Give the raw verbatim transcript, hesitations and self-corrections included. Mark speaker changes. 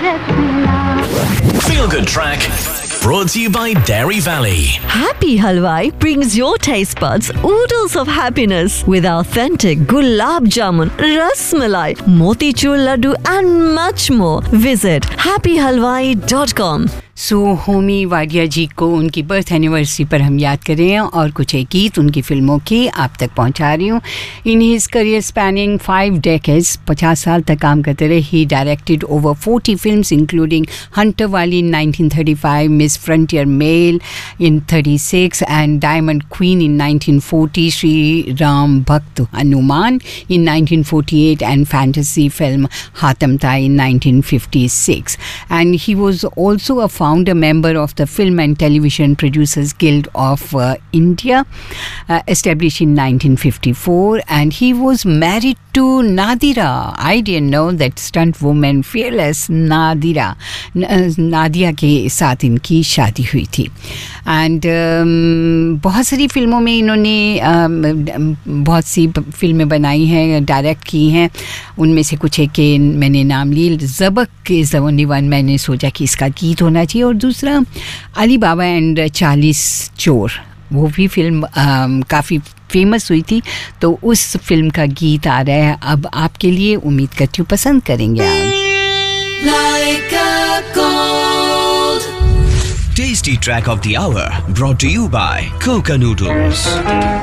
Speaker 1: Feel Good Track brought to you by Dairy Valley.
Speaker 2: Happy Halwai brings your taste buds oodles of happiness with authentic gulab jamun, ras malai, motichur laddu and much more. Visit happy halwai dot com.
Speaker 3: सो होमी वाडिया जी को उनकी birth anniversary पर हम याद कर रहे हैं और कुछ एक गीत उनकी फिल्मों की आप तक पहुंचा रही हूँ. In his career spanning five decades, पचास साल तक काम करते रहे. ही directed over forty films including Hunter वाली in nineteen thirty five, miss frontier mail in thirty six and diamond queen in nineteen forty, Shri Ram भक्त Hanuman in nineteen forty eight and fantasy film हातम ताई in nineteen fifty-six. And he was also a founder member of the Film and Television Producers Guild of uh, India, uh, established in nineteen fifty-four. And he was married to Nadira. I didn't know that stunt woman, fearless Nadira. Nadia के साथ इनकी शादी हुई थी. And um, बहुत सारी फिल्मों में इन्होंने um, बहुत सी फिल्में बनाई हैं, डायरेक्ट की हैं. उनमें से कुछ एक के मैंने नाम लिए. ज़बक इज़ द ओनली वन, मैंने सोचा कि इसका गीत होना चाहिए. और दूसरा अली बाबा एंड चालीस चोर, वो भी फिल्म काफ़ी फेमस हुई थी, तो उस फिल्म का गीत आ रहा है अब आपके लिए. उम्मीद करती हूँ पसंद करेंगे आप.
Speaker 1: Like a gold. Tasty track of the hour brought to you by Coca Noodles.